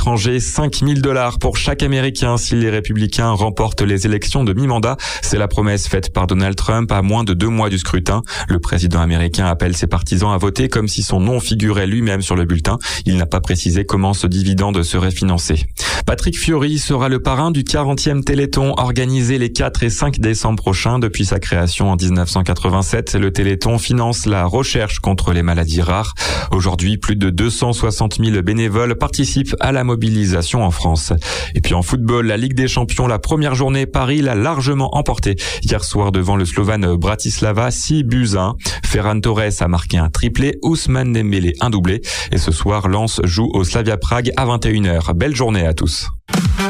l'étranger, $5 000 pour chaque Américain si les républicains remportent les élections de mi-mandat. C'est la promesse faite par Donald Trump à moins de 2 mois du scrutin. Le président américain appelle ses partisans à voter comme si son nom figurait lui-même sur le bulletin. Il n'a pas précisé comment ce dividende serait financé. Patrick Fiori sera le parrain du 40e Téléthon organisé les 4 et 5 décembre prochains. Depuis sa création en 1987, le Téléthon finance la recherche contre les maladies rares. Aujourd'hui, plus de 260 000 bénévoles participent à la mobilisation en France. Et puis en football, la Ligue des Champions, la première journée, Paris l'a largement emporté hier soir devant le Slovane Bratislava, 6-1. Ferran Torres a marqué un triplé, Ousmane Dembélé un doublé. Et ce soir, Lens joue au Slavia Prague à 21h. Belle journée à tous.